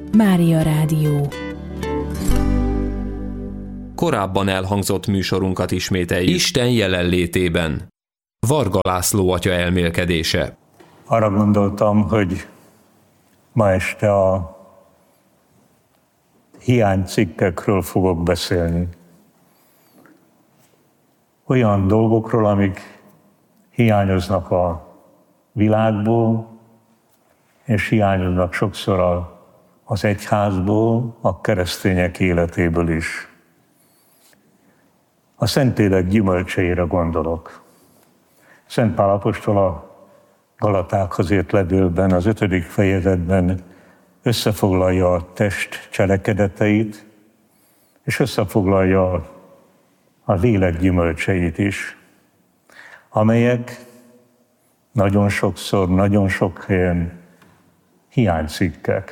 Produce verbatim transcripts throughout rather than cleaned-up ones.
Mária Rádió. Korábban elhangzott műsorunkat ismételjük Isten jelenlétében. Varga László atya elmélkedése. Arra gondoltam, hogy ma este a hiánycikkekről fogok beszélni. Olyan dolgokról, amik hiányoznak a világból, és hiányoznak sokszor az egyházból, a keresztények életéből is. A Szentlélek gyümölcseire gondolok. Szent Pál apostol a Galatákhoz írt levélben, az ötödik fejezetben összefoglalja a test cselekedeteit, és összefoglalja a lélek gyümölcseit is, amelyek nagyon sokszor, nagyon sok helyen hiánycikkek.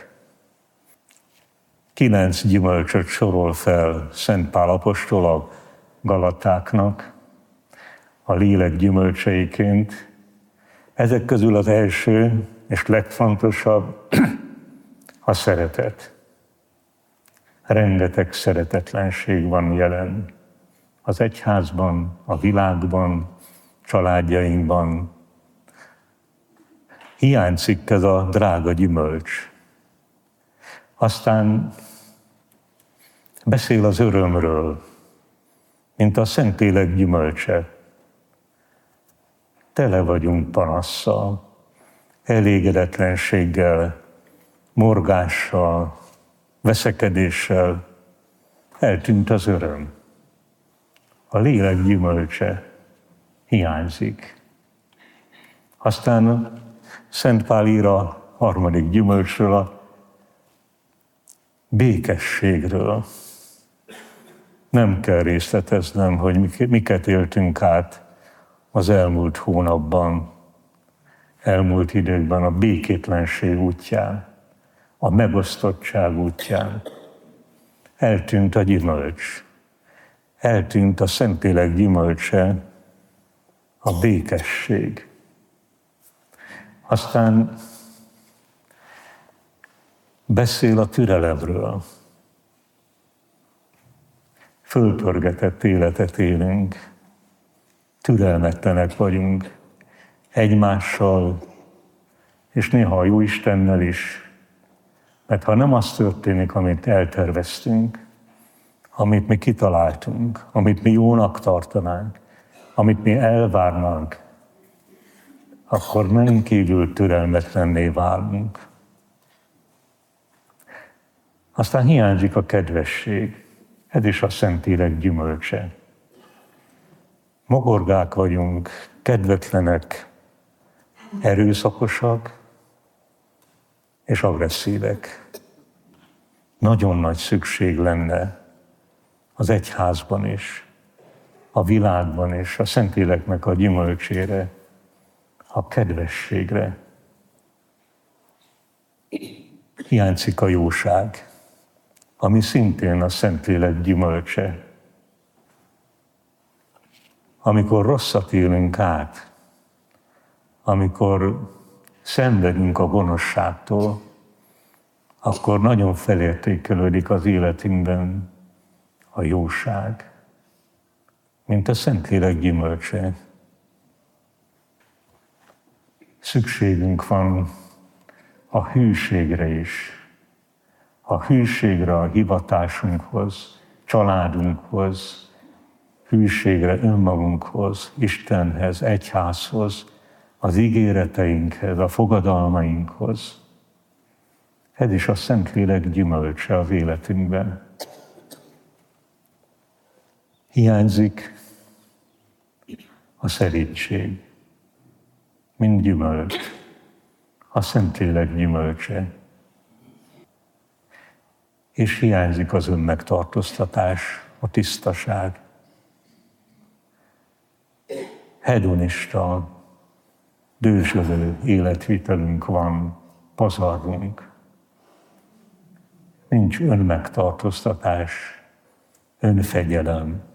Kilenc gyümölcsöt sorol fel Szent Pál apostol a Galatáknak a lélek gyümölcseiként. Ezek közül az első és legfontosabb a szeretet. Rengeteg szeretetlenség van jelen az egyházban, a világban, családjainkban. Hiányzik ez a drága gyümölcs. Aztán beszél az örömről, mint a Szentlélek gyümölcse. Tele vagyunk panasszal, elégedetlenséggel, morgással, veszekedéssel. Eltűnt az öröm. A lélek gyümölcse hiányzik. Aztán Szent Pál ír a harmadik gyümölcsről, a békességről. Nem kell részleteznem, hogy miket éltünk át az elmúlt hónapban, elmúlt időkben a békétlenség útján, a megosztottság útján. Eltűnt a gyümölcs, eltűnt a Szentlélek gyümölcse, a békesség. Aztán beszél a türelemről. Fölpörgetett életet élünk, türelmetlenek vagyunk egymással, és néha a Jóistennel is. Mert ha nem az történik, amit elterveztünk, amit mi kitaláltunk, amit mi jónak tartanánk, amit mi elvárnánk, akkor nem kívül türelmetlenné válunk. Aztán hiányzik a kedvesség. Ez is a Szentlélek gyümölcse. Mogorgák vagyunk, kedvetlenek, erőszakosak és agresszívek. Nagyon nagy szükség lenne az egyházban is, a világban is, a Szentléleknek a gyümölcsére, a kedvességre. Hiányzik a jóság, ami szintén a Szentlélek gyümölcse. Amikor rosszat élünk át, amikor szenvedünk a gonoszságtól, akkor nagyon felértékelődik az életünkben a jóság, mint a Szentlélek gyümölcse. Szükségünk van a hűségre is, a hűségre a hivatásunkhoz, családunkhoz, hűségre önmagunkhoz, Istenhez, egyházhoz, az ígéreteinkhez, a fogadalmainkhoz. Ez is a Szentlélek gyümölcse az életünkben. Hiányzik a szeríntség, mint gyümölcs, a Szentlélek gyümölcse. És hiányzik az önmegtartóztatás, a tisztaság. Hedonista, dőzsölő életvitelünk van, pazarlunk. Nincs önmegtartóztatás, önfegyelem.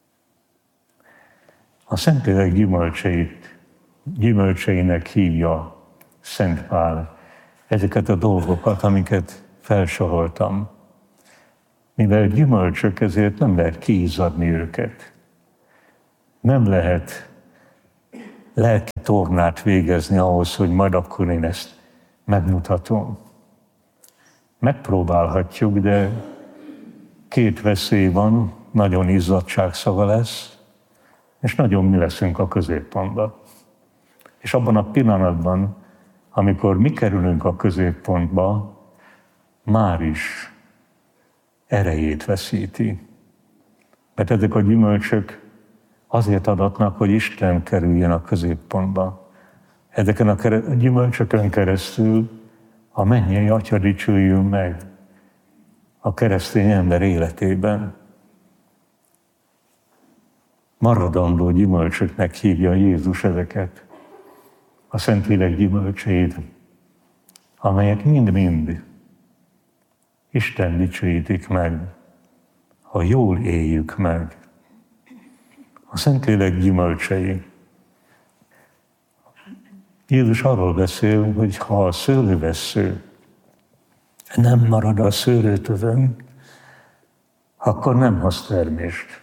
A Szentlélek gyümölcseit, gyümölcseinek hívja Szent Pál ezeket a dolgokat, amiket felsoroltam. Mivel gyümölcsök, ezért nem lehet kiizzadni őket. Nem lehet lelki tornát végezni ahhoz, hogy majd akkor én ezt megmutatom. Megpróbálhatjuk, de két veszély van, nagyon izzadtságszaga lesz, és nagyon mi leszünk a középpontban. És abban a pillanatban, amikor mi kerülünk a középpontba, már is erejét veszíti. Mert ezek a gyümölcsök azért adatnak, hogy Isten kerüljön a középpontba. Ezeken a gyümölcsökön keresztül a mennyei Atya dicsüljön meg a keresztény ember életében. Maradandó gyümölcsöknek hívja Jézus ezeket, a Szentlélek gyümölcseit, amelyek mind-mind Isten dicsőítik meg, ha jól éljük meg. A Szentlélek gyümölcsei. Jézus arról beszél, hogy ha a szőlővessző nem marad a szőlőtövön, akkor nem hoz termést.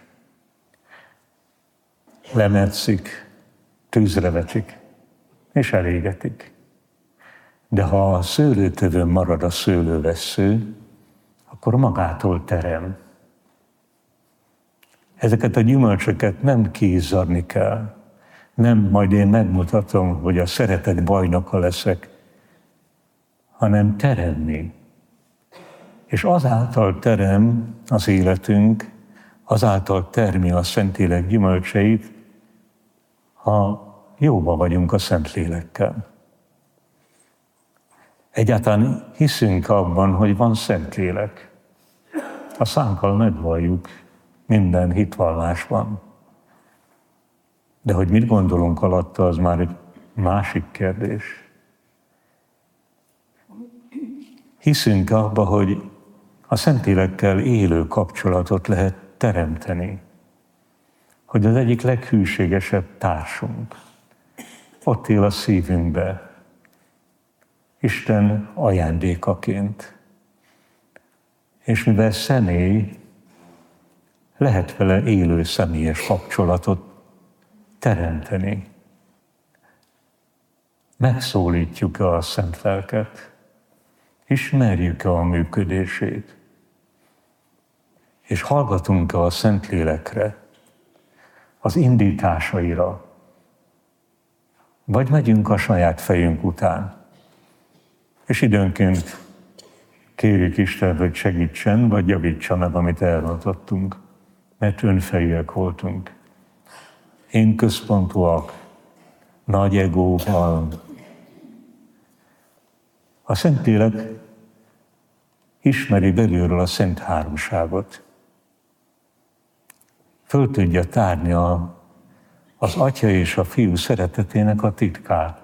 Lemetszik, tűzre vetik, és elégetik. De ha a szőlőtövön marad a szőlővessző, akkor magától terem. Ezeket a gyümölcsöket nem kiizzadni kell. Nem majd én megmutatom, hogy a szeretet bajnoka leszek, hanem teremni. És azáltal terem az életünk, azáltal termi a Szentlélek gyümölcseit, ha jóba vagyunk a Szentlélekkel. Egyáltalán hiszünk abban, hogy van Szentlélek. A szánkkal megvalljuk minden hitvallásban. De hogy mit gondolunk alatta, az már egy másik kérdés. Hiszünk abba, hogy a Szentlélekkel élő kapcsolatot lehet teremteni. Hogy az egyik leghűségesebb társunk ott él a szívünkbe, Isten ajándékaként. És mivel személy, lehet vele élő személyes kapcsolatot teremteni. Megszólítjuk-e a Szent Lelket? Ismerjük-e a működését? És hallgatunk-e a Szentlélekre, az indításaira? Vagy megyünk a saját fejünk után? És időnként kérjük Isten, hogy segítsen, vagy javítsa meg, amit elrontottunk, mert önfejűek voltunk. Én központúak, nagy egóval. A Szentlélek ismeri belülről a Szent Háromságot. Föl tudja tárni a, az Atya és a Fiú szeretetének a titkát.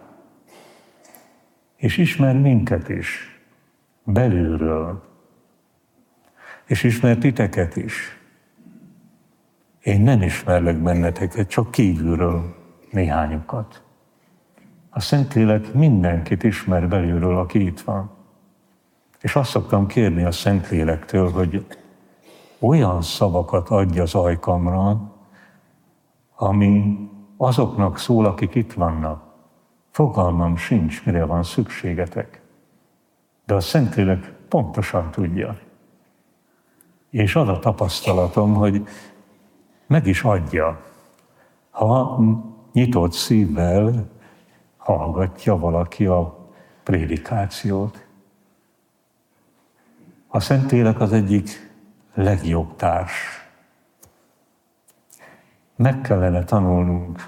És ismer minket is, belülről. És ismer titeket is. Én nem ismerlek benneteket, csak kívülről néhányokat. A Szentlélek mindenkit ismer belülről, aki itt van. És azt szoktam kérni a Szentlélektől, hogy olyan szavakat adj az ajkamra, ami azoknak szól, akik itt vannak. Fogalmam sincs, mire van szükségetek. De a Szentlélek pontosan tudja. És az a tapasztalatom, hogy meg is adja, ha nyitott szívvel hallgatja valaki a prédikációt. A Szentlélek az egyik legjobb társ. Meg kellene tanulnunk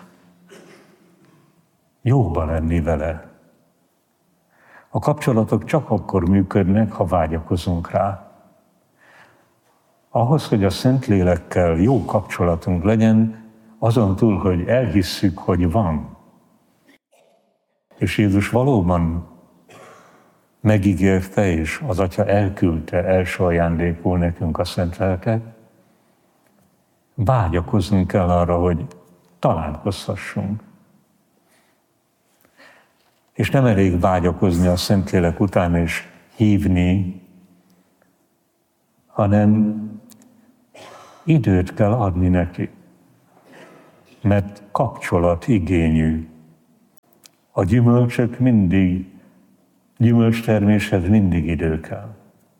jóba lenni vele. A kapcsolatok csak akkor működnek, ha vágyakozunk rá. Ahhoz, hogy a Szentlélekkel jó kapcsolatunk legyen, azon túl, hogy elhisszük, hogy van. És Jézus valóban megígérte, és az Atya elküldte első ajándékul nekünk a Szent Lelket, vágyakoznunk kell arra, hogy találkozhassunk. És nem elég vágyakozni a Szentlélek után és hívni hanem időt kell adni neki, mert kapcsolat igényű. A gyümölcsök mindig, gyümölcsterméshez mindig idő kell.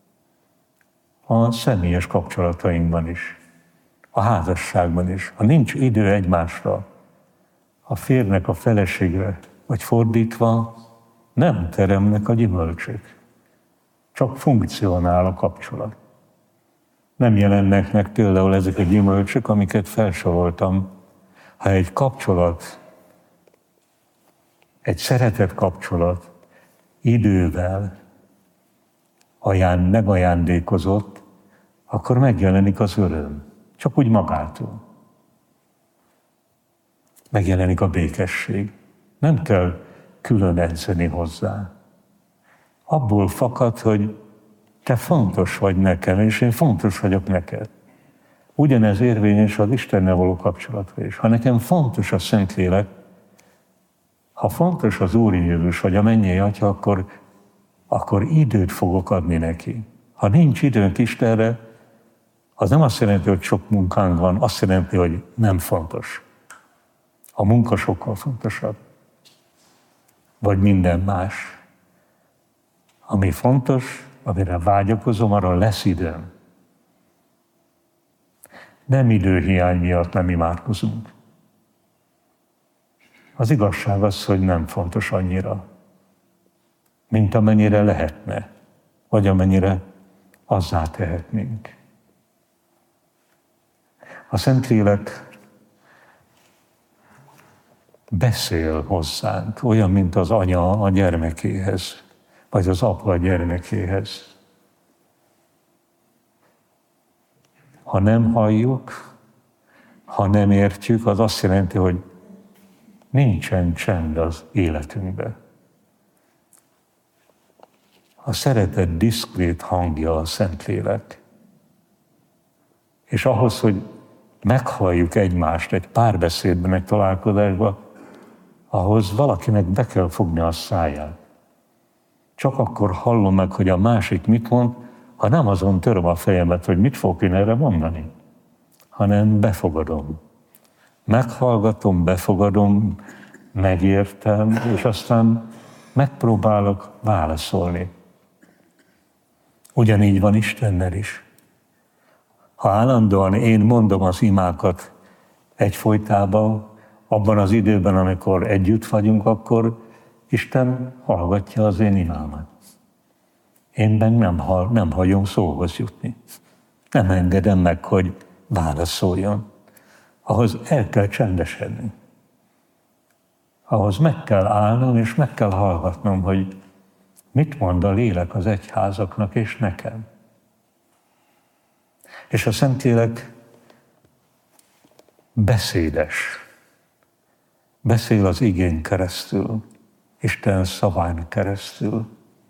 A személyes kapcsolatainkban is, a házasságban is. Ha nincs idő egymásra, a férnek a feleségre, vagy fordítva, nem teremnek a gyümölcsök. Csak funkcionál a kapcsolat. Nem jelennek meg például ezek a gyümölcsök, amiket felsoroltam. Ha egy kapcsolat, egy szeretett kapcsolat idővel aján, megajándékozott, akkor megjelenik az öröm. Csak úgy magától. Megjelenik a békesség. Nem kell külön edzeni hozzá. Abból fakad, hogy te fontos vagy nekem, és én fontos vagyok neked. Ugyanez érvényes az Istennel való kapcsolatra is. Ha nekem fontos a Szentlélek, ha fontos az Úr Jézus, vagy a mennyei Atya, akkor, akkor időt fogok adni neki. Ha nincs időnk Istenre, az nem azt jelenti, hogy sok munkánk van, azt jelenti, hogy nem fontos. A munka sokkal fontosabb. Vagy minden más. Ami fontos, amire vágyakozom, arra lesz időm. Nem időhiány miatt nem imádkozunk. Az igazság az, hogy nem fontos annyira, mint amennyire lehetne, vagy amennyire azzá tehetnénk. A Szentlélek beszél hozzánk, olyan, mint az anya a gyermekéhez, vagy az apa a gyermekéhez. Ha nem halljuk, ha nem értjük, az azt jelenti, hogy nincsen csend az életünkben. A szeretet diszkrét hangja a Szentlélek. És ahhoz, hogy meghalljuk egymást egy párbeszédben, egy találkozásban, ahhoz valakinek be kell fogni a száját. Csak akkor hallom meg, hogy a másik mit mond, ha nem azon töröm a fejemet, hogy mit fogok én erre mondani, hanem befogadom. Meghallgatom, befogadom, megértem, és aztán megpróbálok válaszolni. Ugyanígy van Istennel is. Ha állandóan én mondom az imákat egyfolytában, abban az időben, amikor együtt vagyunk, akkor Isten hallgatja az én imámat. Én meg nem, hall, nem hagyom szóhoz jutni. Nem engedem meg, hogy válaszoljon. Ahhoz el kell csendesedni. Ahhoz meg kell állnom, és meg kell hallgatnom, hogy mit mond a lélek az egyházaknak és nekem. És a Szentlélek beszédes. Beszél az igén keresztül, Isten szaván keresztül.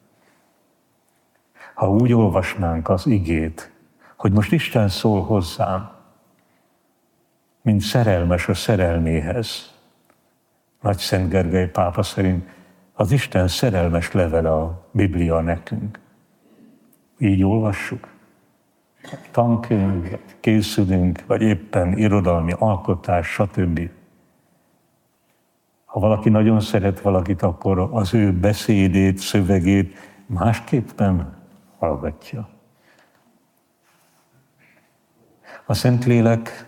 Ha úgy olvasnánk az igét, hogy most Isten szól hozzám, mint szerelmes a szerelméhez. Nagy Szent Gergely pápa szerint az Isten szerelmes levele a Biblia nekünk. Így olvassuk. Tankönyv, készülünk, vagy éppen irodalmi alkotás, stb. Ha valaki nagyon szeret valakit, akkor az ő beszédét, szövegét másképpen hallgatja. A Szentlélek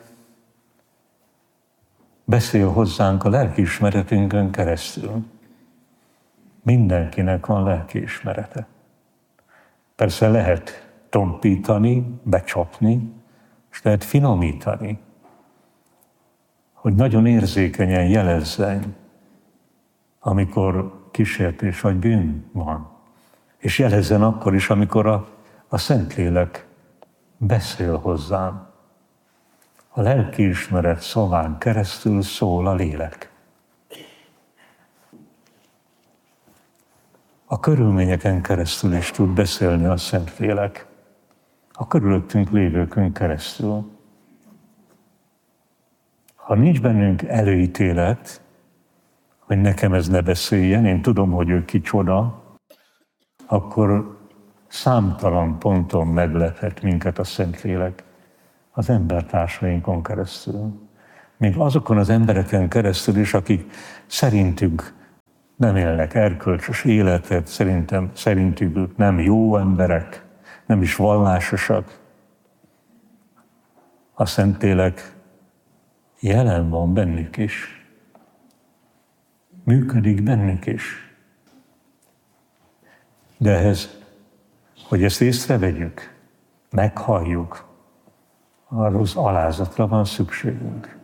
beszél hozzánk a lelkiismeretünkön keresztül. Mindenkinek van lelkiismerete. Persze lehet tompítani, becsapni, és lehet finomítani, hogy nagyon érzékenyen jelezzen, amikor kísértés vagy bűn van. És jelezzen akkor is, amikor a, a Szentlélek beszél hozzám. A lelkiismeret szaván keresztül szól a lélek. A körülményeken keresztül is tud beszélni a Szentlélek. A körülöttünk lévőkön keresztül. Ha nincs bennünk előítélet, hogy nekem ez ne beszéljen, én tudom, hogy ő kicsoda, akkor számtalan ponton meglephet minket a Szentlélek az embertársainkon keresztül. Még azokon az embereken keresztül is, akik szerintük nem élnek erkölcsös életet, szerintem, szerintük ők nem jó emberek, nem is vallásosak. A Szentlélek jelen van bennük is. Működik bennük is. De ehhez, hogy ezt észrevegyük, meghalljuk, arra az alázatra van szükségünk.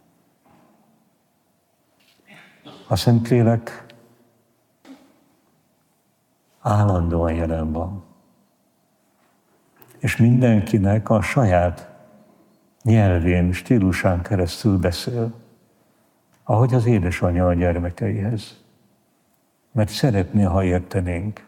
A Szentlélek állandóan jelen van. És mindenkinek a saját nyelvén, stílusán keresztül beszél, ahogy az édesanyja a gyermekeihez. Mert szeretné, ha értenénk.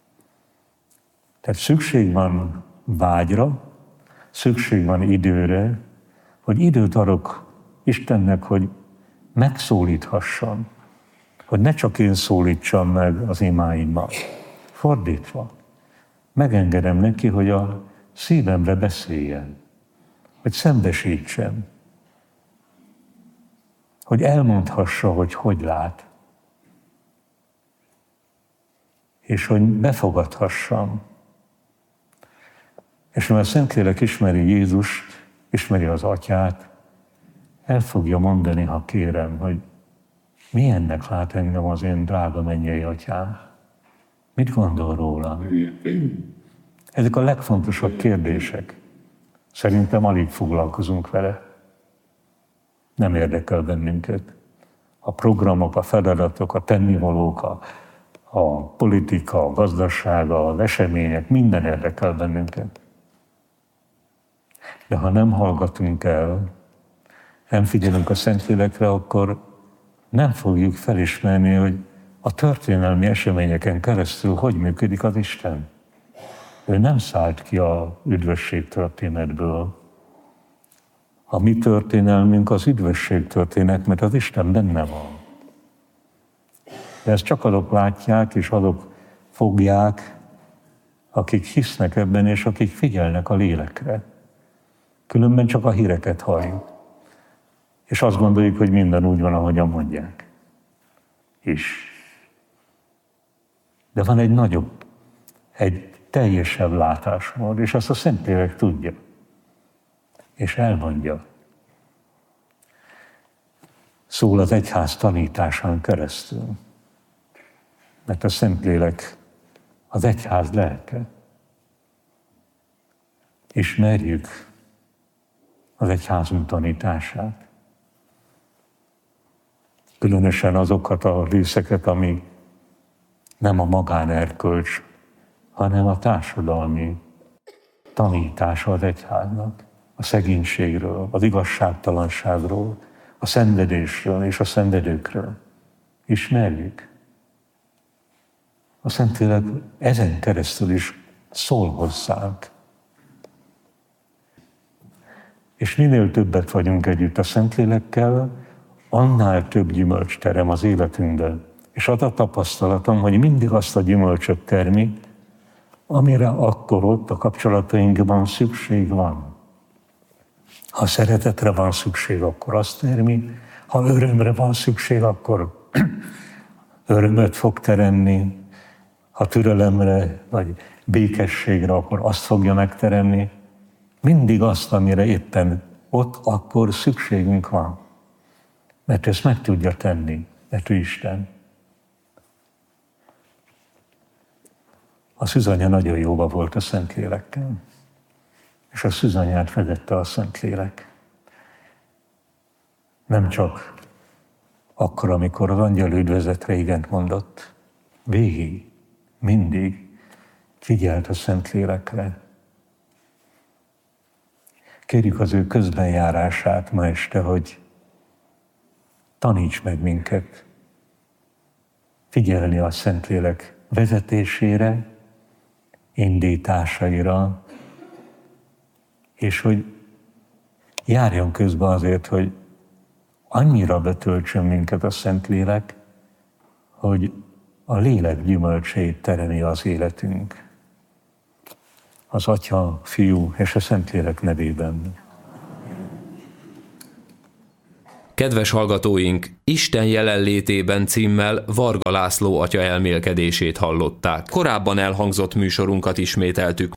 Tehát szükség van vágyra, szükség van időre, hogy időt adok Istennek, hogy megszólíthasson, hogy ne csak én szólítsam meg az imáimmal. Fordítva, megengedem neki, hogy a szívemre beszéljen, hogy szembesítsen, hogy elmondhassa, hogy hogy lát, és hogy befogadhassam. És mert a Szentlélek ismeri Jézust, ismeri az Atyát, el fogja mondani, ha kérem, hogy milyennek lát engem az én drága mennyei Atyám. Mit gondol rólam? Ezek a legfontosabb kérdések. Szerintem alig foglalkozunk vele. Nem érdekel bennünket. A programok, a feladatok, a tennivalók, a, a politika, a gazdaság, az események, minden érdekel bennünket. De ha nem hallgatunk el, nem figyelünk a Szentlélekre, akkor nem fogjuk felismerni, hogy a történelmi eseményeken keresztül hogy működik az Isten. Ő nem szállt ki a üdvösség történetből. A mi történelmünk az üdvösség történet, mert az Isten benne van. De ezt csak azok látják, és azok fogják, akik hisznek ebben, és akik figyelnek a lélekre. Különben csak a híreket halljuk. És azt gondoljuk, hogy minden úgy van, ahogyan mondják. És. De van egy nagyobb, egy teljesebb látásmód, és azt a Szentlélek tudja. És elmondja. Szól az egyház tanításán keresztül. Mert a Szentlélek az egyház lelke. Ismerjük az egyházunk tanítását. Különösen azokat a részeket, ami nem a magánerkölcs, hanem a társadalmi tanítása az egyháznak. A szegénységről, az igazságtalanságról, a szenvedésről és a szenvedőkről. Ismerjük. A Szentlélek ezen keresztül is szól hozzánk. És minél többet vagyunk együtt a Szentlélekkel, annál több gyümölcs terem az életünkben. És az a tapasztalatom, hogy mindig azt a gyümölcsöt termi, amire akkor ott a kapcsolatainkban szükség van. Ha szeretetre van szükség, akkor azt termi, ha örömre van szükség, akkor örömöt fog teremni, ha türelemre vagy békességre, akkor azt fogja megteremni. Mindig azt, amire éppen ott akkor szükségünk van. Mert ezt meg tudja tenni, mert ő Isten. A szűzanya nagyon jóba volt a Szentlélekkel, és a szűzanyát vezette a Szentlélek. Nem csak akkor, amikor az angyal üdvözetre igent mondott, végig, mindig figyelt a Szentlélekre. Kérjük az ő közbenjárását ma este, hogy taníts meg minket figyelni a Szentlélek vezetésére, indításaira, és hogy járjon közben azért, hogy annyira betöltsön minket a Szentlélek, hogy a lélek gyümölcsét teremi az életünk. az Atya, Fiú és a Szentlélek nevében. Kedves hallgatóink, Isten jelenlétében címmel Varga László atya elmélkedését hallották. Korábban elhangzott műsorunkat ismételtük.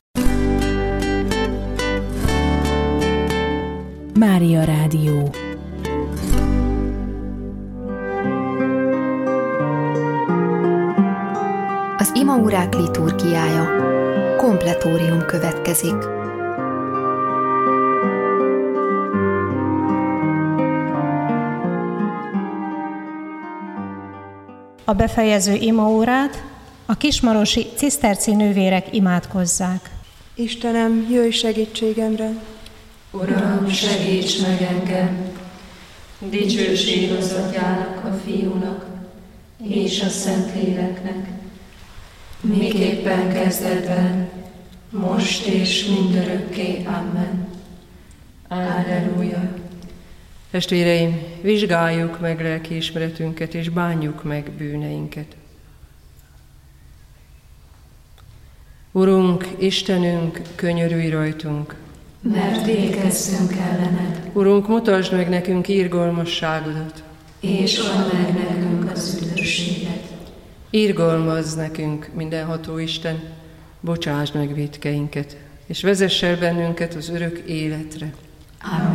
Mária Rádió. Az imaórák liturgiája. Kompletórium következik. A befejező imaórát a kismarosi ciszterci nővérek imádkozzák. Istenem, jöjj segítségemre! Uram, segíts meg engem! Dicsőség az Atyának, a Fiúnak és a Szentléleknek, miképpen kezdetben, most és mindörökké. Amen. Alleluja. Testvéreim, vizsgáljuk meg lelkiismeretünket, és bánjuk meg bűneinket. Urunk, Istenünk, könyörülj rajtunk, mert végezzünk ellened. Urunk, mutasd meg nekünk irgalmasságodat, és add meg nekünk az üdvösséget. Irgalmazz nekünk, mindenható Isten, bocsásd meg vétkeinket, és vezess el bennünket az örök életre. Amen.